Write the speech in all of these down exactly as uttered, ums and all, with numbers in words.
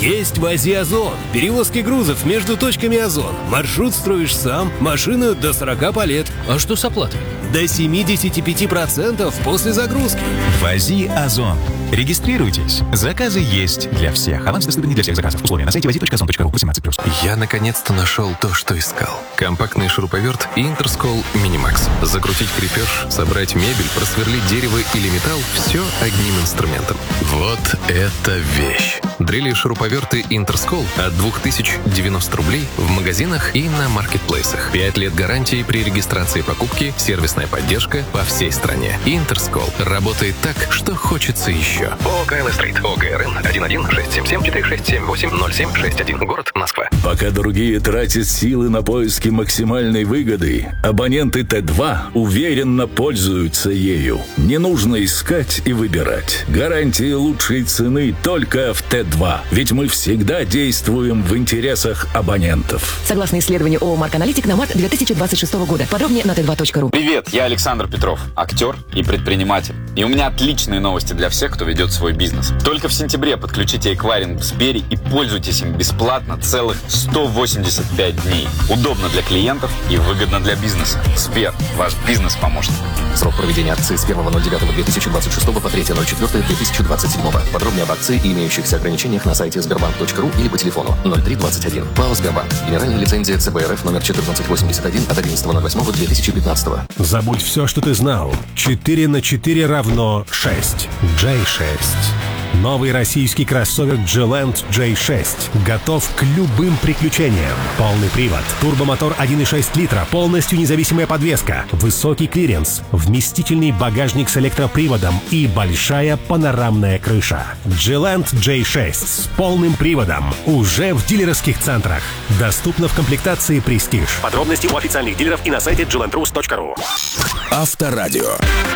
Есть «Вози Озон». Перевозки грузов между точками Озон. Маршрут строишь сам, машина до сорок по лет. А что с оплатой? До семьдесят пять процентов после загрузки. «Вози Озон». Регистрируйтесь. Заказы есть для всех. Аванс доступен не для всех заказов. Условия на сайте вози точка озон точка ру. восемнадцать плюс. Я наконец-то нашел то, что искал. Компактный шуруповерт Интерскол Минимакс. Закрутить крепеж, собрать мебель, просверлить дерево или металл — все одним инструментом. Вот это вещь! Дрели и шуруповерты Интерскол от две тысячи девяносто рублей в магазинах и на маркетплейсах. пять лет гарантии при регистрации покупки, сервисная поддержка по всей стране. Интерскол работает так, что хочется еще. ООО КЛ Стрит, ОГРН один один шесть семь семь четыре шесть семь восемь ноль семь шесть один, город Москва. Пока другие тратят силы на поиски максимальной выгоды, абоненты Т два уверенно пользуются ею. Не нужно искать и выбирать. Гарантия лучшей цены только в Т два. Ведь мы всегда действуем в интересах абонентов. Согласно исследованию ООО «Марк Аналитик» на март две тысячи двадцать шестого года. Подробнее на тэ два точка ру. Привет, я Александр Петров, актер и предприниматель. И у меня отличные новости для всех, кто ведет свой бизнес. Только в сентябре подключите эквайринг в Сбере и пользуйтесь им бесплатно целых сто восемьдесят пять дней. Удобно для клиентов и выгодно для бизнеса. Сбер, ваш бизнес-помощник. Срок проведения акции с первого ноль девятого две тысячи двадцать шестого по третьего ноль четвёртого две тысячи двадцать седьмого. Подробнее об акции и имеющихся ограничениях на сайте сбербанк точка ру или по телефону ноль три двадцать один. ПАО «Сбербанк». Генеральная лицензия ЦБ РФ номер четырнадцать восемьдесят один от одиннадцатого ноль восьмого две тысячи пятнадцатого. Забудь все, что ты знал. четыре на четыре равно шесть. джей шесть. Новый российский кроссовер G-Land джей шесть готов к любым приключениям. Полный привод, турбомотор один и шесть литра, полностью независимая подвеска, высокий клиренс, вместительный багажник с электроприводом и большая панорамная крыша. G-Land джей шесть с полным приводом уже в дилерских центрах. Доступно в комплектации «Престиж». Подробности у официальных дилеров и на сайте джи ленд рус точка ру. Авторадио.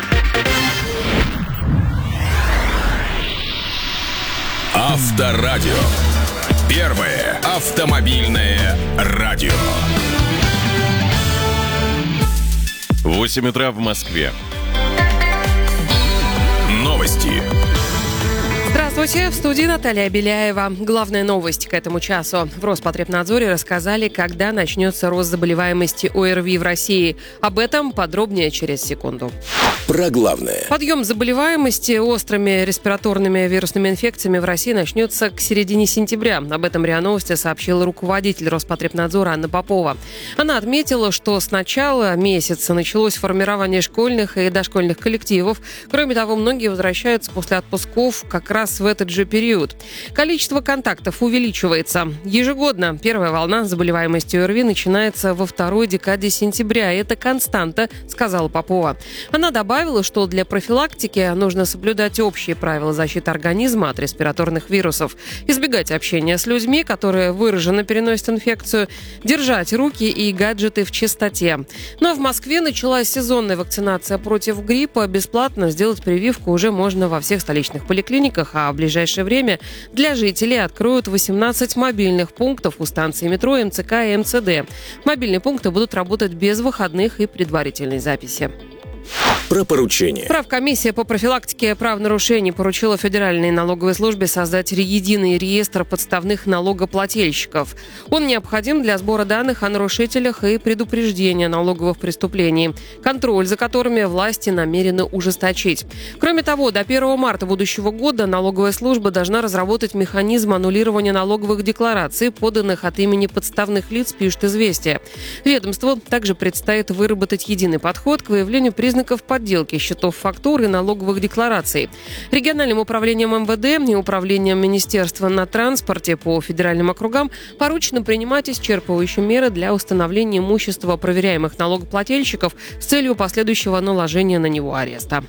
Авторадио. Первое автомобильное радио. восемь утра в Москве. Новости. Здравствуйте, в студии Наталья Беляева. Главная новость к этому часу. В Роспотребнадзоре рассказали, когда начнется рост заболеваемости ОРВИ в России. Об этом подробнее через секунду. Про главное. Подъем заболеваемости острыми респираторными вирусными инфекциями в России начнется к середине сентября. Об этом РИА Новости сообщила руководитель Роспотребнадзора Анна Попова. Она отметила, что с начала месяца началось формирование школьных и дошкольных коллективов. Кроме того, многие возвращаются после отпусков как раз в этот же период. Количество контактов увеличивается. Ежегодно первая волна заболеваемости ОРВИ начинается во второй декаде сентября. Это константа, сказала Попова. Она добавила, что для профилактики нужно соблюдать общие правила защиты организма от респираторных вирусов, избегать общения с людьми, которые выраженно переносят инфекцию, держать руки и гаджеты в чистоте. Ну а в Москве началась сезонная вакцинация против гриппа. Бесплатно сделать прививку уже можно во всех столичных поликлиниках, а в ближайшее время для жителей откроют восемнадцать мобильных пунктов у станции метро, эм цэ ка и эм цэ дэ. Мобильные пункты будут работать без выходных и предварительной записи. Про поручение. Правкомиссия по профилактике правонарушений поручила Федеральной налоговой службе создать единый реестр подставных налогоплательщиков. Он необходим для сбора данных о нарушителях и предупреждения налоговых преступлений, контроль за которыми власти намерены ужесточить. Кроме того, до первого марта будущего года налоговая служба должна разработать механизм аннулирования налоговых деклараций, поданных от имени подставных лиц, пишет «Известия». Ведомству также предстоит выработать единый подход к выявлению признаков подделки счетов, фактур и налоговых деклараций. Региональным управлением эм вэ дэ и управлением Министерства на транспорте по федеральным округам поручено принимать исчерпывающие меры для установления имущества проверяемых налогоплательщиков с целью последующего наложения на него ареста.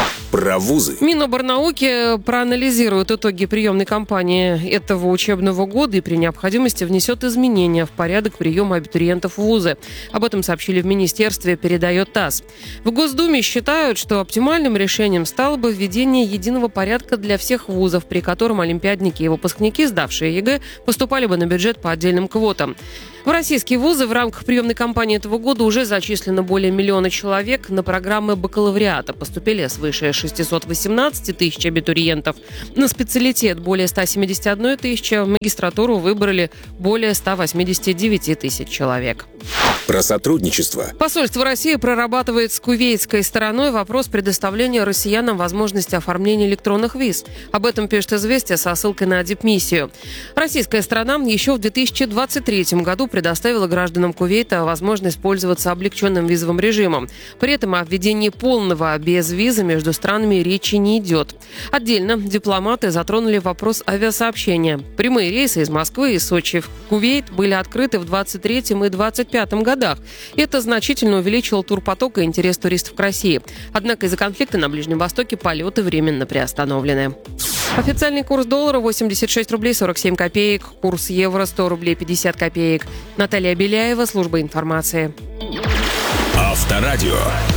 Про вузы. Миноборнауки проанализирует итоги приемной кампании этого учебного года и при необходимости внесет изменения в порядок приема абитуриентов в вузы. Об этом сообщили в министерстве, передает ТАСС. В Госдуме считают, что оптимальным решением стало бы введение единого порядка для всех вузов, при котором олимпиадники и выпускники, сдавшие ЕГЭ, поступали бы на бюджет по отдельным квотам. В российские вузы в рамках приемной кампании этого года уже зачислено более миллиона человек. На программы бакалавриата поступили свыше шестьсот восемнадцать тысяч абитуриентов. На специалитет более сто семьдесят одна тысяча. В магистратуру выбрали более ста восьмидесяти девяти тысяч человек. Про сотрудничество. Посольство России прорабатывает с кувейтской стороной вопрос предоставления россиянам возможности оформления электронных виз. Об этом пишет «Известия» со ссылкой на дипмиссию. Российская сторона еще в две тысячи двадцать третьем году предоставила гражданам Кувейта возможность пользоваться облегченным визовым режимом. При этом о введении полного без визы между странами речи не идет. Отдельно дипломаты затронули вопрос авиасообщения. Прямые рейсы из Москвы и Сочи в Кувейт были открыты в двадцать третьем и двадцать пятом годах. Это значительно увеличило турпоток и интерес туристов к России. Однако из-за конфликта на Ближнем Востоке полеты временно приостановлены. Официальный курс доллара восемьдесят шесть рублей сорок семь копеек. Курс евро сто рублей пятьдесят копеек. Наталья Беляева, служба информации. Авторадио.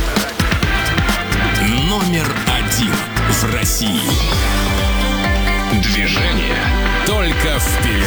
Номер один в России. Движение только вперед.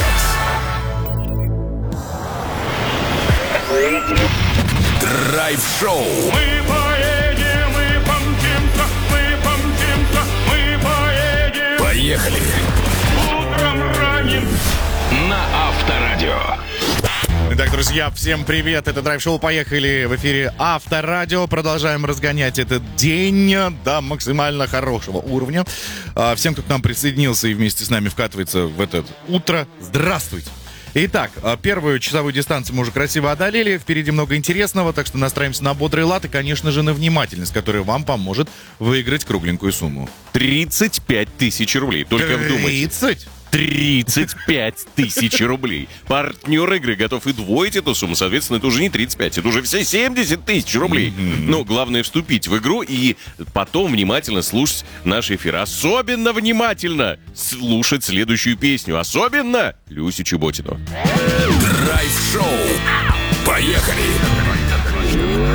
Драйв-шоу. Мы поедем, мы помчимся, мы помчимся, мы поедем. Поехали. Утром ранним на Авторадио. Итак, друзья, всем привет. Это драйв-шоу. Поехали. В эфире Авторадио. Продолжаем разгонять этот день до максимально хорошего уровня. Всем, кто к нам присоединился и вместе с нами вкатывается в это утро, здравствуйте. Итак, первую часовую дистанцию мы уже красиво одолели. Впереди много интересного, так что настраиваемся на бодрый лад и, конечно же, на внимательность, которая вам поможет выиграть кругленькую сумму. тридцать пять тысяч рублей. Только вдумайтесь. тридцать? тридцать пять тысяч рублей. Партнер игры готов и двоить эту сумму. Соответственно, это уже не тридцать пять, это уже все семьдесят тысяч рублей. Mm-hmm. Но главное вступить в игру и потом внимательно слушать наш эфир. Особенно внимательно слушать следующую песню. Особенно Люсю Чеботину. Драйв-шоу. Поехали.